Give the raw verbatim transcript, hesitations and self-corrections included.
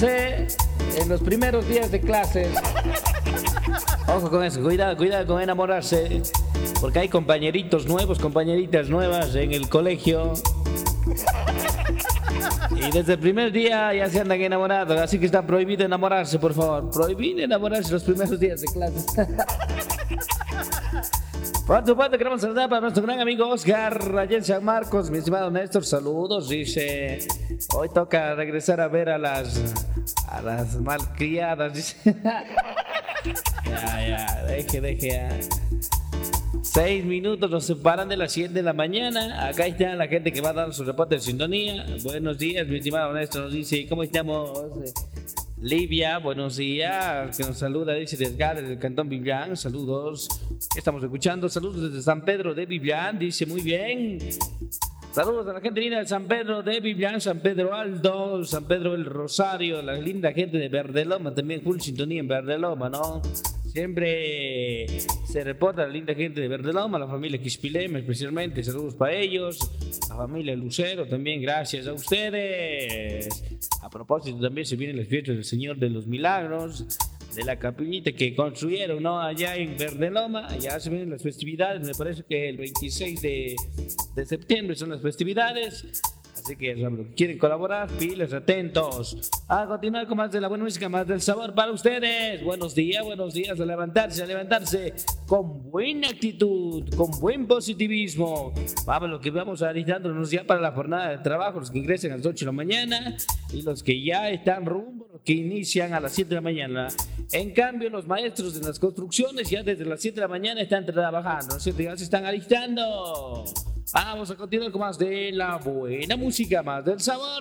enamorarse en los primeros días de clases. Ojo con eso, cuidado, cuidado con enamorarse, porque hay compañeritos nuevos, compañeritas nuevas en el colegio. Y desde el primer día ya se andan enamorados, así que está prohibido enamorarse, por favor. Prohibido enamorarse los primeros días de clases. Por su parte, queremos saludar para nuestro gran amigo Oscar, allá en San Marcos. Mi estimado Néstor, saludos. Dice, hoy toca regresar a ver a las a las malcriadas. Dice. Ya, ya, deje, deje. Ya. Seis minutos nos separan de las siete de la mañana. Acá está la gente que va dando su reporte de sintonía. Buenos días, mi estimado Néstor. Nos dice, ¿cómo estamos? Livia, buenos días, que nos saluda, dice Edgar del Cantón Vivian, saludos, estamos escuchando, saludos desde San Pedro de Vivian, dice muy bien, saludos a la gente linda de San Pedro de Vivian, San Pedro Alto, San Pedro el Rosario, la linda gente de Verdeloma, también full sintonía en Verdeloma, ¿no? Siempre se reporta la linda gente de Verdeloma, la familia Quispilema especialmente, saludos para ellos, la familia Lucero también, gracias a ustedes. A propósito, también se vienen las fiestas del Señor de los Milagros, de la capillita que construyeron, ¿no? Allá en Verdeloma, allá se vienen las festividades, me parece que el veintiséis de, de septiembre son las festividades. Así que ya saben, quieren colaborar, pilas, atentos. A continuar con más de la buena música, más del sabor para ustedes. Buenos días, buenos días, a levantarse, a levantarse con buena actitud, con buen positivismo. Vamos, lo que vamos alistándonos ya para la jornada de trabajo, los que ingresan a las ocho de la mañana y los que ya están rumbo, los que inician a las siete de la mañana. En cambio, los maestros de las construcciones ya desde las siete de la mañana están trabajando, ¿no es cierto? Ya se están alistando. Vamos a continuar con más de la buena música, más del sabor.